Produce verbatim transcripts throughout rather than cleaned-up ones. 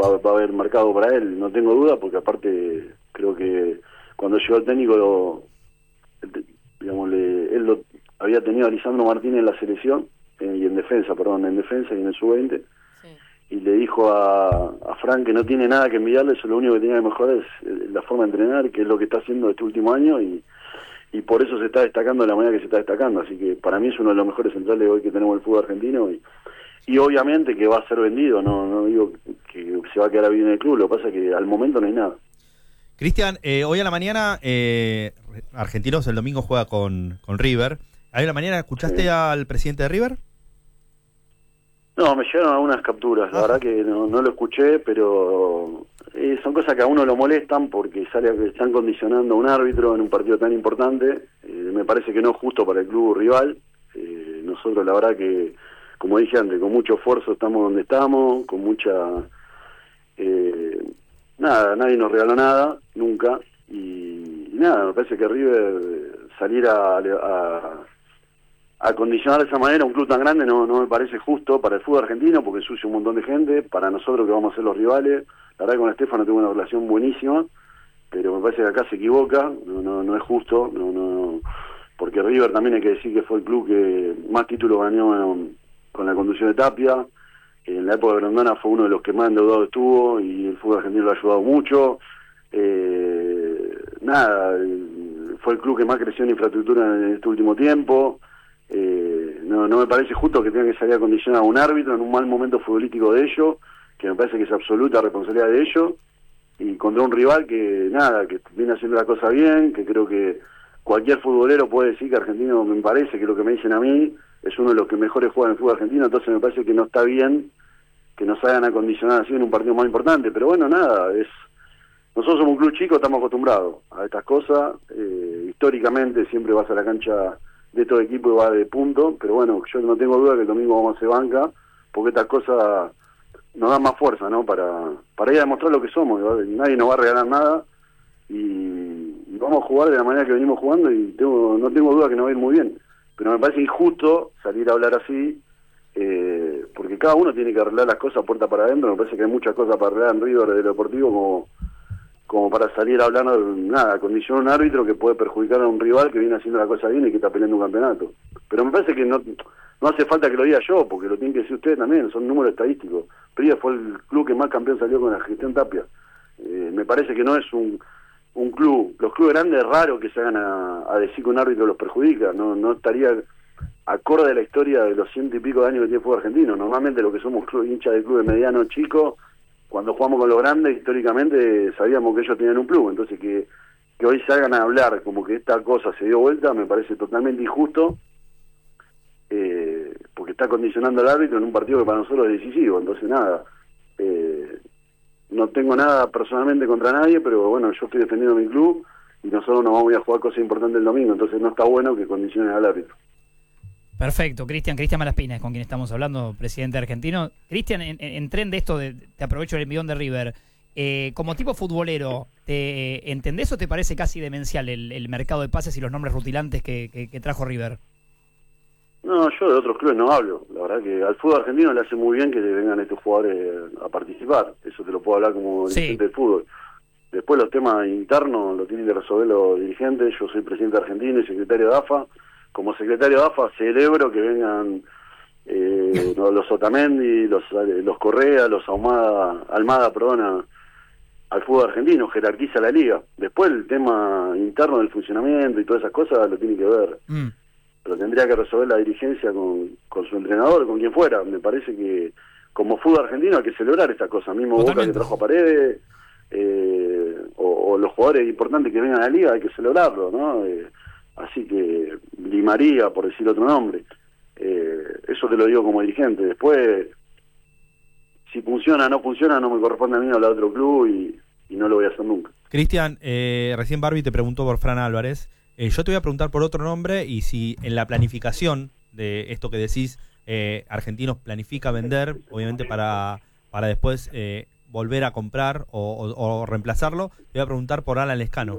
va, va a haber mercado para él, no tengo duda, porque aparte creo que cuando llegó el técnico, lo, digamos, le, él lo había tenido a Lisandro Martínez en la selección, eh, y en defensa, perdón, en defensa y en el sub veinte, sí. Y le dijo a, a Frank que no tiene nada que envidiarle, eso lo único que tenía que mejorar es eh, la forma de entrenar, que es lo que está haciendo este último año, y y por eso se está destacando de la manera que se está destacando, así que para mí es uno de los mejores centrales hoy que tenemos en el fútbol argentino, y, y obviamente que va a ser vendido, no no digo que se va a quedar bien en el club, lo que pasa es que al momento no hay nada. Cristian, eh, hoy a la mañana eh, Argentinos el domingo juega con, con River. ¿Hoy a la mañana escuchaste sí. al presidente de River? No, me llegaron algunas capturas, la ah. verdad que no, no lo escuché, pero eh, son cosas que a uno lo molestan porque sale que están condicionando a un árbitro en un partido tan importante. Eh, me parece que no es justo para el club rival. Eh, nosotros la verdad que, como dije antes, con mucho esfuerzo estamos donde estamos, con mucha... Eh, nada, nadie nos regaló nada, nunca, y, y nada, me parece que River salir a... a acondicionar de esa manera un club tan grande no no me parece justo para el fútbol argentino, porque ensucia un montón de gente, para nosotros que vamos a ser los rivales. La verdad que con Estefano tengo una relación buenísima, pero me parece que acá se equivoca, no no no es justo, no no porque River también hay que decir que fue el club que más títulos ganó en, con la conducción de Tapia. En la época de Grondona fue uno de los que más endeudado estuvo y el fútbol argentino lo ha ayudado mucho. Eh, nada, fue el club que más creció en infraestructura en este último tiempo. Eh, no, no me parece justo que tengan que salir a condicionar a un árbitro en un mal momento futbolístico de ellos, que me parece que es absoluta responsabilidad de ellos, y contra un rival que nada, que viene haciendo la cosa bien, que creo que cualquier futbolero puede decir que Argentino, me parece que lo que me dicen a mí, es uno de los que mejores juega en el fútbol argentino, entonces me parece que no está bien que nos hagan acondicionar así en un partido más importante, pero bueno, nada, es nosotros somos un club chico, estamos acostumbrados a estas cosas, eh, históricamente siempre vas a la cancha de todo equipo y va de punto, pero bueno, yo no tengo duda que el domingo vamos a hacer banca, porque estas cosas nos dan más fuerza, ¿no? Para para ir a demostrar lo que somos, ¿no? Nadie nos va a regalar nada, y, y vamos a jugar de la manera que venimos jugando, y tengo no tengo duda que nos va a ir muy bien, pero me parece injusto salir a hablar así, eh, porque cada uno tiene que arreglar las cosas puerta para adentro. Me parece que hay muchas cosas para arreglar en River de lo deportivo, como como para salir a hablar, nada, condicionar a un árbitro que puede perjudicar a un rival que viene haciendo la cosa bien y que está peleando un campeonato. Pero me parece que no no hace falta que lo diga yo, porque lo tienen que decir ustedes también, son números estadísticos. River fue el club que más campeón salió con la gestión Tapia. Eh, me parece que no es un, un club, los clubes grandes es raro que se hagan a, a decir que un árbitro los perjudica, no no estaría acorde a la historia de los ciento y pico de años que tiene el fútbol argentino. Normalmente lo que somos club, hinchas de clubes medianos, chicos, cuando jugamos con los grandes, históricamente sabíamos que ellos tenían un club, entonces que, que hoy salgan a hablar como que esta cosa se dio vuelta, me parece totalmente injusto, eh, porque está condicionando al árbitro en un partido que para nosotros es decisivo. Entonces nada, eh, no tengo nada personalmente contra nadie, pero bueno, yo estoy defendiendo mi club y nosotros nos vamos a ir a jugar cosas importantes el domingo, entonces no está bueno que condicionen al árbitro. Perfecto, Cristian, Cristian Malaspina es con quien estamos hablando, presidente argentino. Cristian, en, en tren de esto, de, te aprovecho el envión de River, eh, como tipo futbolero, ¿te entendés o te parece casi demencial el, el mercado de pases y los nombres rutilantes que, que, que trajo River? No, yo de otros clubes no hablo, la verdad que al fútbol argentino le hace muy bien que vengan estos jugadores a participar, eso te lo puedo hablar como dirigente sí. del fútbol. Después los temas internos los tienen que resolver los dirigentes, yo soy presidente argentino y secretario de A F A. Como secretario de A F A celebro que vengan eh, los Otamendi, los los Correa, los Almada, Almada perdón, a, al fútbol argentino, jerarquiza la liga. Después el tema interno del funcionamiento y todas esas cosas lo tiene que ver. Mm. Pero tendría que resolver la dirigencia con, con su entrenador, con quien fuera. Me parece que como fútbol argentino hay que celebrar estas cosas. Mismo Boca que trajo a Paredes, eh, o, o los jugadores importantes que vengan a la liga, hay que celebrarlo, ¿no? Eh, Así que Di María, por decir otro nombre, eh, eso te lo digo como dirigente. Después, si funciona o no funciona, no me corresponde a mí hablar de otro club y, y no lo voy a hacer nunca. Cristian, eh, recién Barbie te preguntó por Fran Álvarez. Eh, yo te voy a preguntar por otro nombre y si en la planificación de esto que decís, eh, Argentinos planifica vender, obviamente para, para después eh, volver a comprar o, o, o reemplazarlo, te voy a preguntar por Alan Lescano.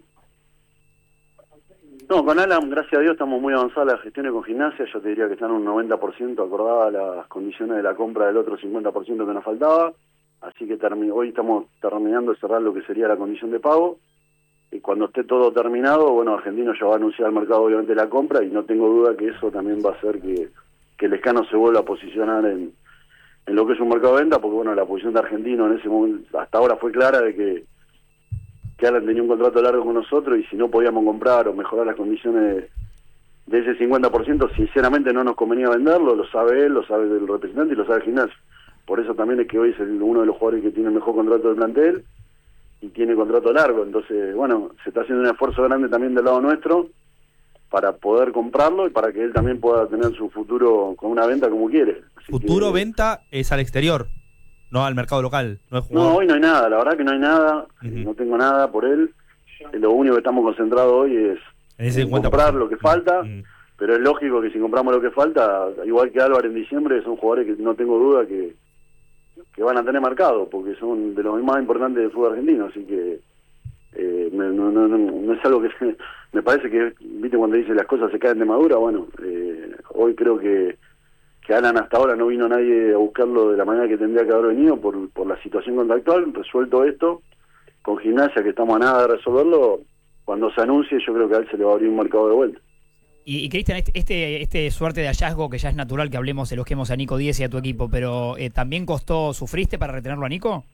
No, con Alan, gracias a Dios, estamos muy avanzadas las gestiones con Gimnasia. Yo te diría que están un noventa por ciento acordadas las condiciones de la compra del otro cincuenta por ciento que nos faltaba. así que termi- hoy estamos terminando de cerrar lo que sería la condición de pago, y cuando esté todo terminado, bueno, Argentino ya va a anunciar al mercado obviamente la compra, y no tengo duda que eso también va a hacer que, que el Escano se vuelva a posicionar en, en lo que es un mercado de venta, porque bueno, la posición de Argentino en ese momento, hasta ahora fue clara de que, que Alan tenía un contrato largo con nosotros, y si no podíamos comprar o mejorar las condiciones de ese cincuenta por ciento, sinceramente no nos convenía venderlo, lo sabe él, lo sabe el representante y lo sabe el gimnasio. Por eso también es que hoy es el, uno de los jugadores que tiene el mejor contrato del plantel y tiene contrato largo. Entonces, bueno, se está haciendo un esfuerzo grande también del lado nuestro para poder comprarlo y para que él también pueda tener su futuro con una venta como quiere. Así Futuro que, venta es al exterior, no al mercado local, no es jugador. no, hoy no hay nada, la verdad que no hay nada, Uh-huh. no tengo nada por él. Lo único que estamos concentrados hoy es En ese en cincuenta por comprar ciento. lo que falta. Uh-huh. Pero es lógico que si compramos lo que falta, igual que Álvaro en diciembre, son jugadores que no tengo duda que, que van a tener marcado, porque son de los más importantes del fútbol argentino, así que eh, me, no, no, no, no es algo que me parece que, viste, cuando dice las cosas se caen de madura, bueno, eh, hoy creo que, que Alan hasta ahora no vino nadie a buscarlo de la manera que tendría que haber venido por, por la situación contractual. Resuelto esto, con Gimnasia, que estamos a nada de resolverlo, cuando se anuncie yo creo que a él se le va a abrir un mercado de vuelta. Y, y Cristian, este, este este suerte de hallazgo, que ya es natural que hablemos, elogiemos a Nico Díez y a tu equipo, pero eh, ¿también costó, sufriste para retenerlo a Nico?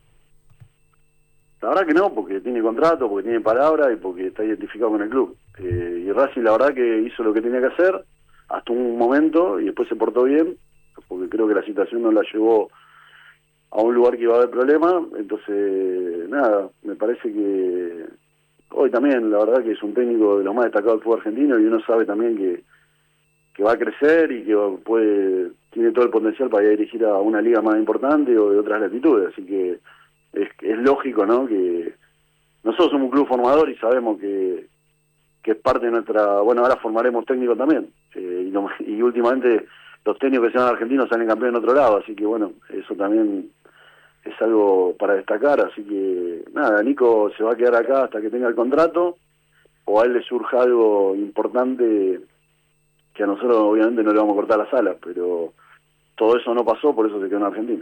La verdad que no, porque tiene contrato, porque tiene palabra y porque está identificado con el club. Eh, y Racing la verdad que hizo lo que tenía que hacer hasta un momento y después se portó bien, porque creo que la situación no la llevó a un lugar que iba a haber problema. Entonces, nada, me parece que hoy también, la verdad que es un técnico de los más destacados del fútbol argentino, y uno sabe también que, que va a crecer y que puede tiene todo el potencial para ir a dirigir a una liga más importante o de otras latitudes. Así que es, es lógico, ¿no?, que nosotros somos un club formador y sabemos que, que es parte de nuestra... Bueno, ahora formaremos técnicos también. Eh, y, lo, y últimamente los técnicos que se van argentinos salen campeones en otro lado, así que bueno, eso también es algo para destacar. Así que nada, Nico se va a quedar acá hasta que tenga el contrato, o a él le surja algo importante que a nosotros obviamente no le vamos a cortar las alas, pero todo eso no pasó, por eso se quedó en Argentina.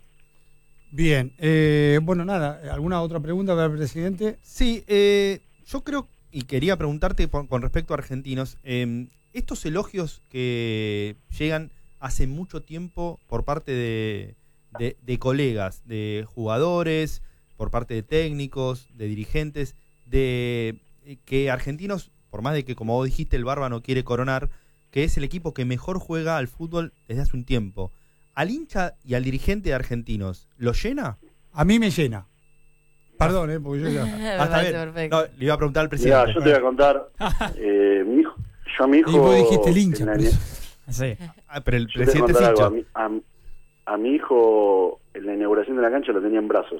Bien, eh, bueno, nada, ¿alguna otra pregunta para el presidente? Sí, eh, yo creo, y quería preguntarte por, con respecto a Argentinos, eh, estos elogios que llegan hace mucho tiempo por parte de, de, de colegas, de jugadores, por parte de técnicos, de dirigentes, de eh, que Argentinos, por más de que, como vos dijiste, el Barba no quiere coronar, que es el equipo que mejor juega al fútbol desde hace un tiempo. ¿Al hincha y al dirigente de Argentinos lo llena? A mí me llena. Perdón, ¿eh? Porque yo ya... Ah, está bien. Perfecto. No, le iba a preguntar al presidente. Mirá, yo te voy a contar, eh, mi hijo, yo a mi hijo... Y vos dijiste el hincha, en la- por eso. Sí. Ah, pero el yo te voy a presidente es contar hincha. algo. A mi, a, a mi hijo en la inauguración de la cancha lo tenía en brazos.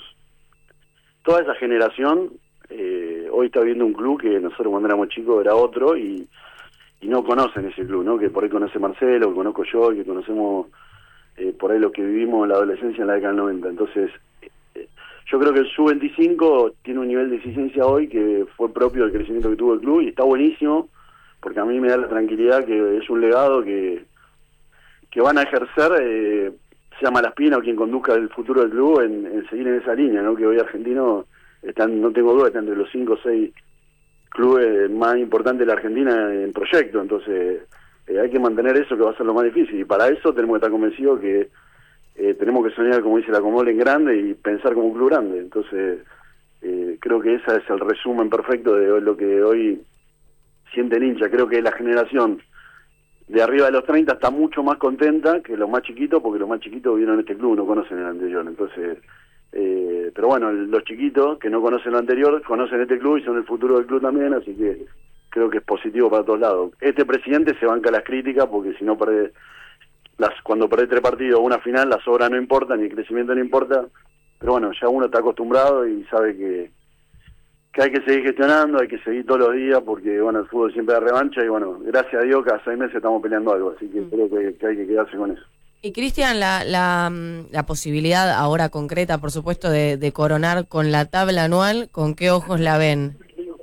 Toda esa generación eh, hoy está viendo un club que nosotros cuando éramos chicos era otro, y, y no conocen ese club, ¿no? Que por ahí conoce Marcelo, que conozco yo, que conocemos eh, por ahí los que vivimos la adolescencia en la década del noventa. Entonces, eh, yo creo que el sub veinticinco tiene un nivel de exigencia hoy que fue propio del crecimiento que tuvo el club, y está buenísimo, porque a mí me da la tranquilidad que es un legado que, que van a ejercer, eh, sea Malaspina o quien conduzca el futuro del club, en, en seguir en esa línea, ¿no? Que hoy Argentino, están, no tengo duda, está entre los cinco o seis clubes más importantes de la Argentina en proyecto. Entonces eh, hay que mantener eso, que va a ser lo más difícil, y para eso tenemos que estar convencidos que eh, tenemos que soñar, como dice la Comol, en grande y pensar como un club grande. Entonces eh, creo que ese es el resumen perfecto de lo que hoy siente el hincha. Creo que la generación de arriba de los treinta está mucho más contenta que los más chiquitos, porque los más chiquitos vieron este club, no conocen el anterior. Entonces, eh, pero bueno, los chiquitos que no conocen lo anterior, conocen este club y son el futuro del club también, así que creo que es positivo para todos lados. Este presidente se banca las críticas, porque si no perdés, las, cuando perdés tres partidos o una final, las obras no importan, ni el crecimiento no importa, pero bueno, ya uno está acostumbrado y sabe que que hay que seguir gestionando, hay que seguir todos los días, porque bueno, el fútbol siempre da revancha, y bueno, gracias a Dios cada seis meses estamos peleando algo, así que mm. creo que, que hay que quedarse con eso. Y Cristian, la, la, la posibilidad ahora concreta, por supuesto, de, de coronar con la tabla anual, ¿con qué ojos la ven?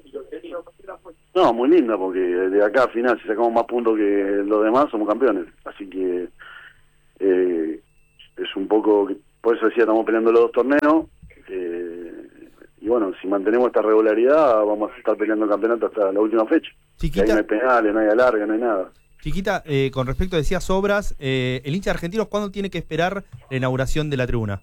No, muy linda, porque de acá al final, si sacamos más puntos que los demás, somos campeones, así que eh, es un poco por eso decía, estamos peleando los dos torneos. Eh, y bueno, si mantenemos esta regularidad, vamos a estar peleando el campeonato hasta la última fecha. Chiquita, ahí no hay penales, no hay alargue, no hay nada. Chiquita, eh, con respecto, decías obras, eh, el hincha argentino, ¿cuándo tiene que esperar la inauguración de la tribuna?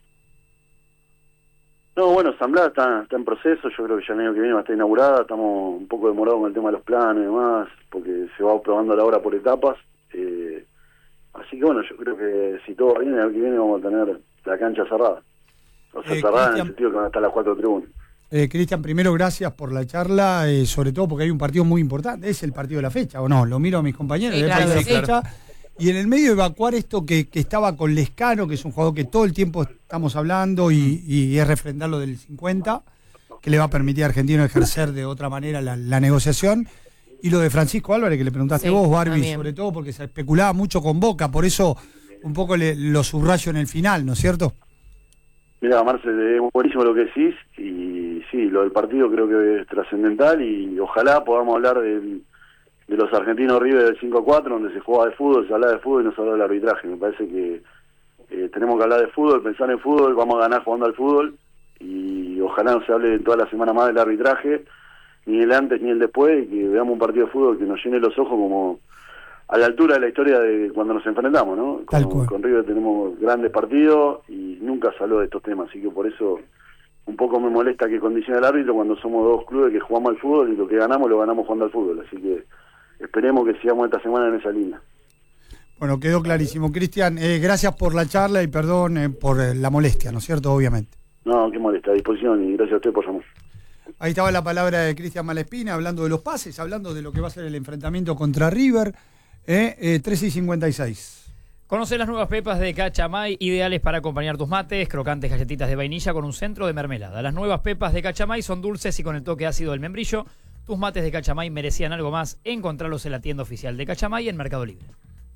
No, bueno, Asamblea está, está en proceso, yo creo que ya el año que viene va a estar inaugurada, estamos un poco demorados con el tema de los planes y demás, porque se va probando la obra por etapas, eh, así que bueno, yo creo que si todo va bien, el año que viene vamos a tener la cancha cerrada, o sea, Eh, cerrada Cristian, en el sentido que van a estar las cuatro tribunas. Eh, Cristian, primero gracias por la charla, eh, sobre todo porque hay un partido muy importante, es el partido de la fecha, ¿o no? Lo miro a mis compañeros, Sí, es el claro, partido de sí, la fecha. Y en el medio evacuar esto que, que estaba con Lescano, que es un jugador que todo el tiempo estamos hablando y, y es refrendar lo del cincuenta, que le va a permitir a Argentino ejercer de otra manera la, la negociación. Y lo de Francisco Álvarez, que le preguntaste Sí, vos, Barbie, también. sobre todo porque se especulaba mucho con Boca, por eso un poco le, lo subrayo en el final, ¿no es cierto? Mira, Marcel, es buenísimo lo que decís, y sí, lo del partido creo que es trascendental, y ojalá podamos hablar del... de los argentinos River del cinco a cuatro, donde se juega de fútbol, se habla de fútbol y no se habla del arbitraje. Me parece que eh, tenemos que hablar de fútbol, pensar en fútbol, vamos a ganar jugando al fútbol, y ojalá no se hable toda la semana más del arbitraje, ni el antes ni el después, y que veamos un partido de fútbol que nos llene los ojos como a la altura de la historia de cuando nos enfrentamos, ¿no? Tal Con, cual. con River tenemos grandes partidos y nunca se habló de estos temas, así que por eso un poco me molesta que condicione el árbitro cuando somos dos clubes que jugamos al fútbol y lo que ganamos lo ganamos jugando al fútbol, así que esperemos que sigamos esta semana en esa línea. Bueno, quedó clarísimo. Cristian, eh, gracias por la charla y perdón eh, por eh, la molestia, ¿no es cierto? Obviamente. No, qué molesta, a disposición, y gracias a usted por llamar. Ahí estaba la palabra de Cristian Malespina, hablando de los pases, hablando de lo que va a ser el enfrentamiento contra River, eh, eh, trece y cincuenta y seis. Conoce las nuevas pepas de Cachamay, ideales para acompañar tus mates, crocantes galletitas de vainilla con un centro de mermelada. Las nuevas pepas de Cachamay son dulces y con el toque ácido del membrillo. Tus mates de Cachamay merecían algo más. Encontralos en la tienda oficial de Cachamay en Mercado Libre.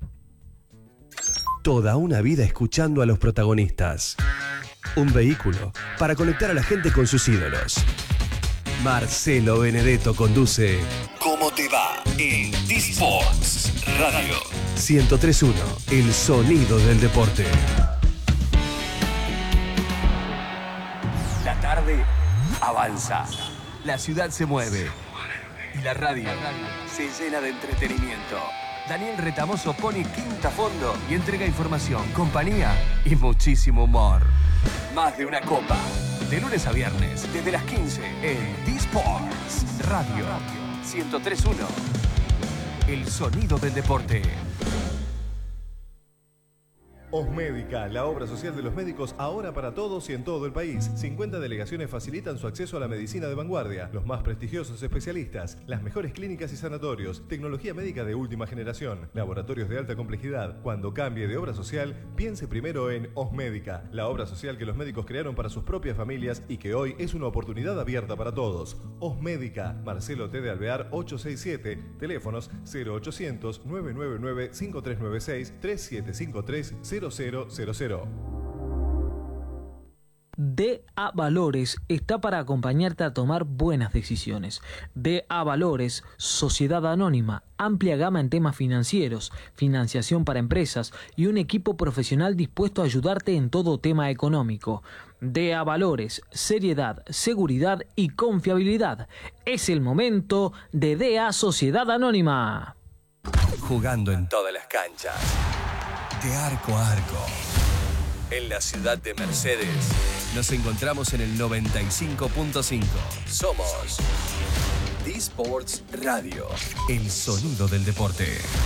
Toda una vida escuchando a los protagonistas. Un vehículo para conectar a la gente con sus ídolos. Marcelo Benedetto conduce ¿Cómo te va? En D-Sports Radio ciento tres punto uno, el sonido del deporte. La tarde avanza. La ciudad se mueve. Y la radio se llena de entretenimiento. Daniel Retamoso pone quinta a fondo y entrega información, compañía y muchísimo humor. Más de una copa. De lunes a viernes, desde las quince, en D-Sports Radio ciento tres punto uno. El sonido del deporte. Osmédica, la obra social de los médicos ahora para todos y en todo el país. cincuenta delegaciones facilitan su acceso a la medicina de vanguardia, los más prestigiosos especialistas, las mejores clínicas y sanatorios, tecnología médica de última generación, laboratorios de alta complejidad. Cuando cambie de obra social, piense primero en Osmédica, la obra social que los médicos crearon para sus propias familias y que hoy es una oportunidad abierta para todos. Osmédica, Marcelo T. de Alvear ochocientos sesenta y siete, teléfonos cero ochocientos, nueve nueve nueve, cinco tres nueve seis, tres siete cinco tres, cero cero cero cero. D A Valores está para acompañarte a tomar buenas decisiones. D A Valores, Sociedad Anónima, amplia gama en temas financieros, financiación para empresas y un equipo profesional dispuesto a ayudarte en todo tema económico. D A Valores, seriedad, seguridad y confiabilidad. Es el momento de D A Sociedad Anónima. Jugando en todas las canchas. De arco a arco. En la ciudad de Mercedes, nos encontramos en el noventa y cinco punto cinco. Somos D-Sports Radio, el sonido del deporte.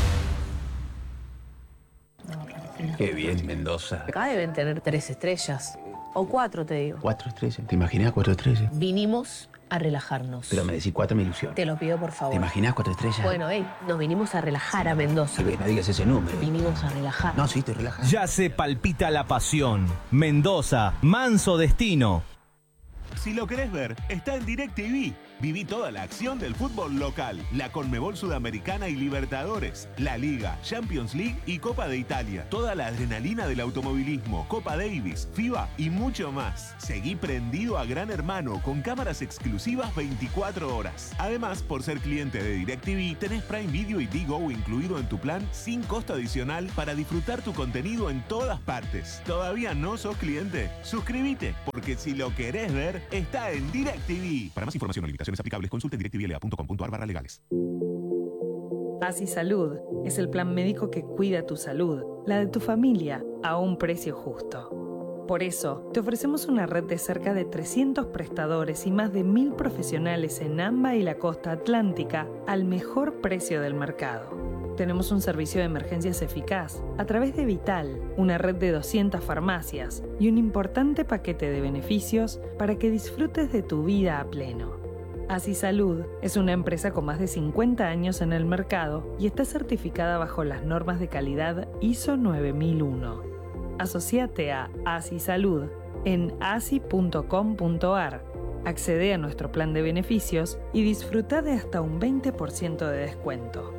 Qué bien, Mendoza. Acá deben tener tres estrellas. O cuatro, te digo. Cuatro estrellas. ¿Te imaginas cuatro estrellas? Vinimos a relajarnos. Pero me decís cuatro me ilusión. Te lo pido, por favor. ¿Te imaginas cuatro estrellas? Bueno, hey, nos vinimos a relajar a Mendoza. Que no digas ese número. Vinimos a relajar. No, sí, estoy relajado. Ya se palpita la pasión. Mendoza, manso destino. Si lo querés ver, está en DirecTV. Viví toda la acción del fútbol local, la Conmebol Sudamericana y Libertadores, la Liga, Champions League y Copa de Italia. Toda la adrenalina del automovilismo, Copa Davis, FIBA y mucho más. Seguí prendido a Gran Hermano con cámaras exclusivas veinticuatro horas. Además, por ser cliente de DirecTV, tenés Prime Video y Digo incluido en tu plan sin costo adicional para disfrutar tu contenido en todas partes. ¿Todavía no sos cliente? Suscríbete, porque si lo querés ver, está en DirecTV. Para más información o limitaciones aplicables, consulte directvla punto com punto ar barra legales. Así Salud es el plan médico que cuida tu salud, la de tu familia, a un precio justo. Por eso, te ofrecemos una red de cerca de trescientos prestadores y más de mil profesionales en AMBA y la costa atlántica al mejor precio del mercado. Tenemos un servicio de emergencias eficaz a través de Vital, una red de doscientas farmacias y un importante paquete de beneficios para que disfrutes de tu vida a pleno. Así Salud es una empresa con más de cincuenta años en el mercado y está certificada bajo las normas de calidad I S O nueve mil uno. Asociate a Así Salud en asi punto com punto ar. Accede a nuestro plan de beneficios y disfruta de hasta un veinte por ciento de descuento.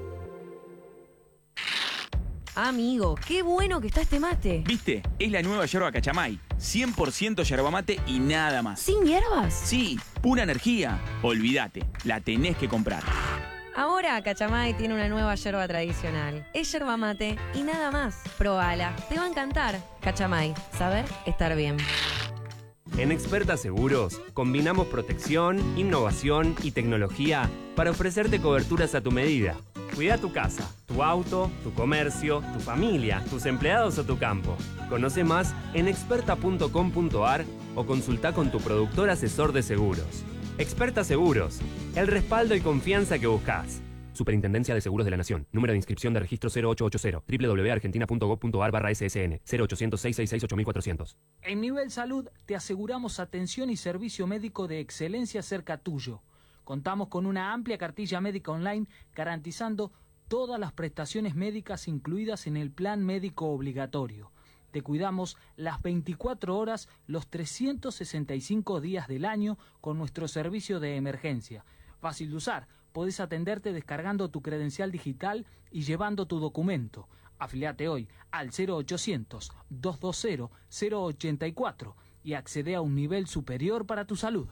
Amigo, qué bueno que está este mate. ¿Viste? Es la nueva yerba Cachamay. cien por ciento yerba mate y nada más. ¿Sin hierbas? Sí, pura energía. Olvídate, la tenés que comprar. Ahora Cachamay tiene una nueva yerba tradicional. Es yerba mate y nada más. Probala, te va a encantar. Cachamay, saber estar bien. En Experta Seguros combinamos protección, innovación y tecnología para ofrecerte coberturas a tu medida. Cuida tu casa, tu auto, tu comercio, tu familia, tus empleados o tu campo. Conoce más en experta punto com punto ar o consulta con tu productor asesor de seguros. Experta Seguros, el respaldo y confianza que buscas. Superintendencia de Seguros de la Nación. Número de inscripción de registro cero ocho ocho cero. doble u doble u doble u punto argentina punto gob punto ar barra ese ese ene. cero ochocientos, seiscientos sesenta y seis, ocho mil cuatrocientos. En Nivel Salud te aseguramos atención y servicio médico de excelencia cerca tuyo. Contamos con una amplia cartilla médica online garantizando todas las prestaciones médicas incluidas en el plan médico obligatorio. Te cuidamos las veinticuatro horas, los trescientos sesenta y cinco días del año con nuestro servicio de emergencia. Fácil de usar, podés atenderte descargando tu credencial digital y llevando tu documento. Afiliate hoy al cero ochocientos, doscientos veinte, cero ochenta y cuatro y accede a un nivel superior para tu salud.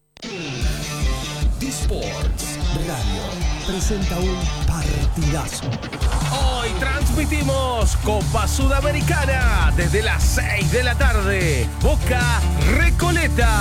D-Sports Radio presenta un partidazo. Hoy transmitimos Copa Sudamericana desde las seis de la tarde. Boca Recoleta.